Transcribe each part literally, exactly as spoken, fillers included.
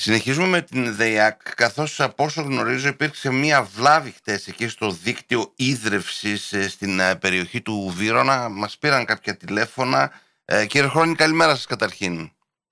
Συνεχίζουμε με την ΔΕΙΑΚ, καθώς από όσο γνωρίζω υπήρξε μία βλάβη χτες εκεί στο δίκτυο ίδρευσης ε, στην ε, περιοχή του Βύρωνα. Μας πήραν κάποια τηλέφωνα. Ε, κύριε Χρόνη, καλημέρα σας καταρχήν.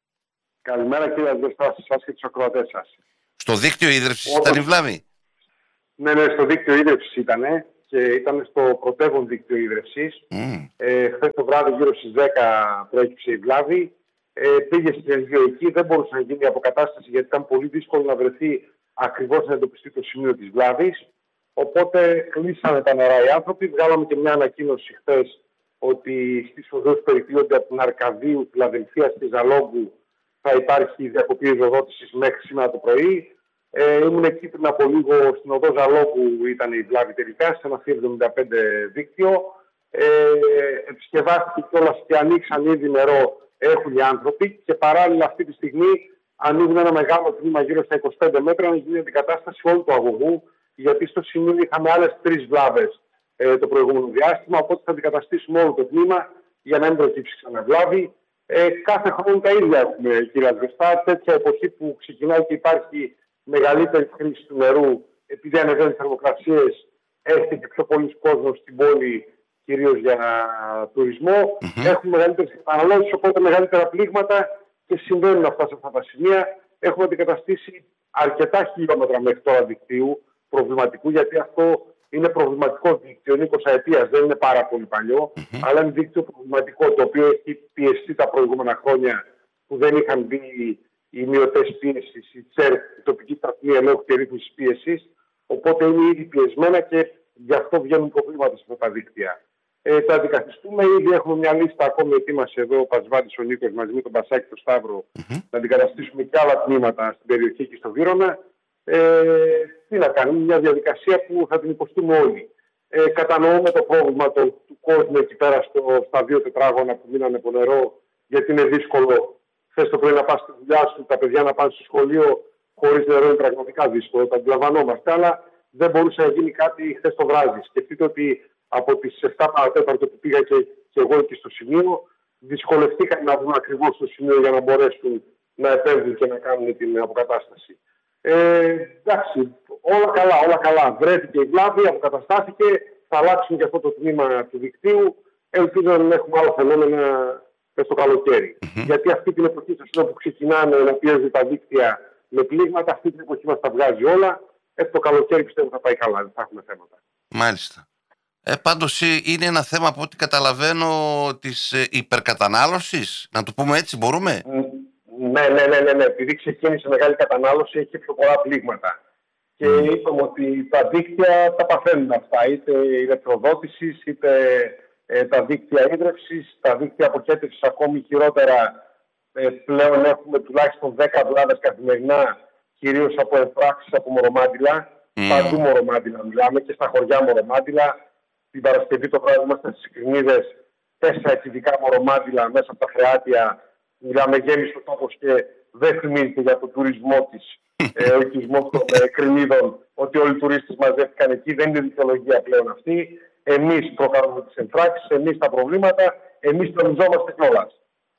Καλημέρα κύριε Αγγεστά, σε εσάς και τους ακροατές σας. Στο δίκτυο ίδρευσης Όπως... ήταν η βλάβη? Ναι, ναι, στο δίκτυο ίδρευσης ήταν και ήταν στο πρωτεύον δίκτυο ίδρευσης. Mm. Ε, χθες το βράδυ γύρω στις δέκα προέκυψε η βλάβη. Ε, πήγε στην εκεί, δεν μπορούσε να γίνει η αποκατάσταση γιατί ήταν πολύ δύσκολο να βρεθεί ακριβώς να εντοπιστεί το σημείο της βλάβης. Οπότε κλείσανε τα νερά οι άνθρωποι. Βγάλαμε και μια ανακοίνωση χθες ότι στις οδούς που περικλείονται από την Αρκαδίου, Φιλαδελφίας και Ζαλόγκου θα υπάρχει διακοπή υδροδότησης μέχρι σήμερα το πρωί. Ε, ήμουν εκεί πριν από λίγο στην οδό Ζαλόγκου, ήταν η βλάβη τελικά, σε ένα εβδομήντα πέντε δίκτυο. Ε, επισκευάστηκε κιόλας και ανοίξαν ήδη νερό, έχουν οι άνθρωποι και παράλληλα αυτή τη στιγμή ανοίγουν ένα μεγάλο τμήμα γύρω στα είκοσι πέντε μέτρα να γίνει αντικατάσταση όλου του αγωγού, γιατί στο σημείο είχαμε άλλες τρεις βλάβες ε, το προηγούμενο διάστημα, οπότε θα αντικαταστήσουμε όλο το τμήμα για να μην προκύψει ξαναβλάβη. Ε, κάθε χρόνο τα ίδια έχουμε, κύριε Αγγεστά, τέτοια εποχή που ξεκινάει και υπάρχει μεγαλύτερη χρήση του νερού, επειδή ανεβαίνουν οι θερμοκρασίες, έρχεται και πιο πολλοί κόσμος στην πόλη, κυρίως για τουρισμό. Mm-hmm. Έχουμε μεγαλύτερες καταναλώσεις, οπότε μεγαλύτερα πλήγματα και συμβαίνουν αυτά σε αυτά τα σημεία. Έχουμε αντικαταστήσει αρκετά χιλιόμετρα μέχρι τώρα δικτύου προβληματικού, γιατί αυτό είναι προβληματικό δίκτυο, είναι εικοσαετίας, δεν είναι πάρα πολύ παλιό, mm-hmm. αλλά είναι δίκτυο προβληματικό, το οποίο έχει πιεστεί τα προηγούμενα χρόνια που δεν είχαν μπει οι μειωτές πίεσης, η ΤΣΕΡ, η τοπική σταθμή ελέγχου και ρύθμισης πίεσης, οπότε είναι ήδη πιεσμένα και γι' αυτό βγαίνουν προβλήματα σε αυτά τα δίκτυα. Ε, τα αντικαθιστούμε, ήδη έχουμε μια λίστα ακόμη ετοίμαση εδώ, ο Πασβάτης ο Νίκος μαζί με τον Μπασάκη τον Σταύρο, mm-hmm. να αντικαταστήσουμε και άλλα τμήματα στην περιοχή και στο Βύρωνα. Ε, τι να κάνουμε, μια διαδικασία που θα την υποστούμε όλοι. Ε, κατανοούμε το πρόβλημα το, του κόσμου εκεί πέρα στο, στα δύο τετράγωνα που μείνανε από νερό, γιατί είναι δύσκολο χθες το πρωί να πας στη δουλειά σου, τα παιδιά να πάνε στο σχολείο χωρίς νερό, είναι πραγματικά δύσκολο, τα αντιλαμβανόμαστε, αλλά δεν μπορούσε να γίνει κάτι χθες το βράδυ. Σκεφτείτε ότι από τις επτά παρά τέταρτο που πήγα και, και εγώ εκεί στο σημείο, δυσκολευτήκαν να βρουν ακριβώς το σημείο για να μπορέσουν να επέμβουν και να κάνουν την αποκατάσταση. Ε, εντάξει, όλα καλά, όλα καλά. Βρέθηκε η βλάβη, αποκαταστάθηκε, θα αλλάξουν και αυτό το τμήμα του δικτύου. Ελπίζω να μην έχουμε άλλο φαινόμενα στο καλοκαίρι. Mm-hmm. Γιατί αυτή την εποχή στο σημείο που ξεκινάνε να πιέζουν τα δίκτυα με πλήγματα, αυτή την εποχή μας τα βγάζει όλα. Έτσι το καλοκαίρι πιστεύω θα πάει καλά, δεν θα έχουμε θέματα. Μάλιστα. Ε, πάντως είναι ένα θέμα από ό,τι καταλαβαίνω της ε, υπερκατανάλωσης, να το πούμε έτσι, μπορούμε. Mm. Ναι, ναι, ναι, ναι, ναι. Επειδή ξεκίνησε μεγάλη κατανάλωση, έχει πιο πολλά πλήγματα. Και mm. είπαμε ότι τα δίκτυα τα παθαίνουν αυτά. Είτε ηλεκτροδότησης, είτε ε, τα δίκτυα ίδρευσης, τα δίκτυα αποχέτευσης ακόμη χειρότερα. Ε, πλέον έχουμε τουλάχιστον δέκα βλάβες καθημερινά, κυρίως από εμφράξεις από μορομάντιλα. Mm. Παντού μορομάντιλα μιλάμε και στα χωριά μορομάντιλα. Την Παρασκευή το βράδυ είμαστε στις Κρινίδες, τέσσερα κυβικά μορομάντιλα μέσα από τα φρεάτια. Μιλάμε γέμιστο τόπος και δεν θυμίζεται για τον τουρισμό της, ε, ο οικισμός των ε, Κρινίδων, ότι όλοι οι τουρίστες μαζεύτηκαν εκεί. Δεν είναι δικαιολογία πλέον αυτή. Εμείς προκαλούμε τις εμφράξεις, εμείς τα προβλήματα, εμείς τονιζόμαστε κιόλας.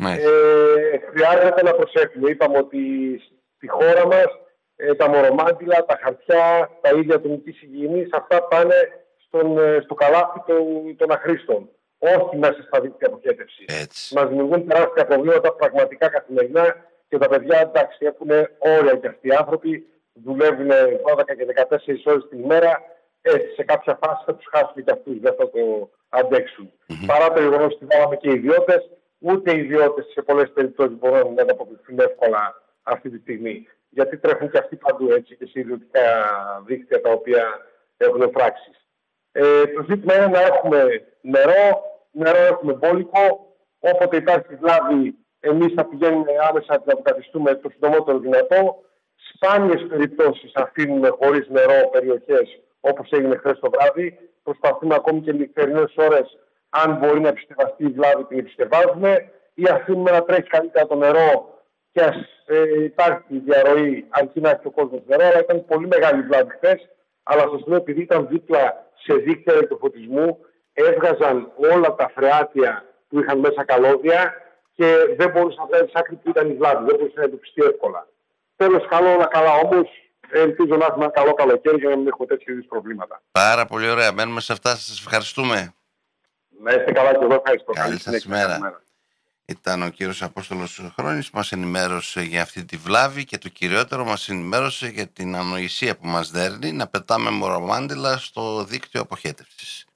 Ε, χρειάζεται να προσέχουμε. Είπαμε ότι στη χώρα μας ε, τα μορομάντιλα, τα χαρτιά, τα ίδια ατομικής υγιεινής, αυτά πάνε στον, ε, στο καλάθι των, των αχρήστων. Όχι μέσα στα δίκτυα αποχέτευσης. Μας δημιουργούν τεράστια προβλήματα πραγματικά καθημερινά και τα παιδιά εντάξει έχουν όρια και αυτοί οι άνθρωποι. Δουλεύουν δώδεκα και δεκατέσσερις ώρες την ημέρα. Έτσι, σε κάποια φάση θα τους χάσουν και αυτούς, δεν θα το αντέξουν. Mm-hmm. Παρά το γεγονός ότι βάλαμε και ιδιώτες, ούτε οι ιδιώτες σε πολλές περιπτώσεις μπορούν να ανταποκριθούν εύκολα αυτή τη στιγμή. Γιατί τρέχουν και αυτοί παντού έτσι και σε ιδιωτικά δίκτυα τα οποία έχουν πράξεις. Ε, το ζήτημα είναι να έχουμε νερό, νερό έχουμε μπόλικο. Όποτε υπάρχει βλάβη, εμείς θα πηγαίνουμε άμεσα να την αποκαθιστούμε το συντομότερο δυνατό. Σπάνιες περιπτώσεις αφήνουμε χωρίς νερό περιοχές όπως έγινε χθες το βράδυ. Προσπαθούμε ακόμη και νυχτερινές ώρες, αν μπορεί να επισκευαστεί η βλάβη, την επισκευάζουμε ή αφήνουμε να τρέχει καλύτερα το νερό και ας ε, υπάρχει διαρροή αρκεί να έχει ο κόσμος νερό. Αλλά ήταν πολύ μεγάλη βλάβη χθες. Αλλά στο σημείο, επειδή ήταν δίπλα σε δίκτυα ηλεκτροφωτισμού, έβγαζαν όλα τα φρεάτια που είχαν μέσα καλώδια και δεν μπορούσε να βγάλει άκρη που ήταν η βλάβη, δεν μπορούσε να εντοπιστεί εύκολα. Τέλος, καλό, όλα καλά όμως. Ελπίζω να έχουμε ένα καλό καλοκαίρι για να μην έχουμε τέτοιου είδους προβλήματα. Πάρα πολύ ωραία. Μένουμε σε αυτά. Σας ευχαριστούμε. Να είστε καλά και εγώ ευχαριστώ. Καλή σας ημέρα. Ήταν ο κύριος Απόστολος Χρόνης που μας ενημέρωσε για αυτή τη βλάβη και το κυριότερο μας ενημέρωσε για την ανοησία που μας δέρνει να πετάμε μορομάντιλα στο δίκτυο αποχέτευσης.